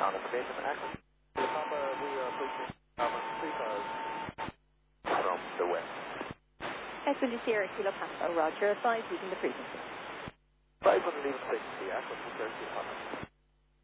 Confirmation, access. Papa, we are approaching three cars from the west. Equity Sierra Kilo Papa, Roger, 5 using the frequency. 5 on the lead frequency, access to 30 Papa.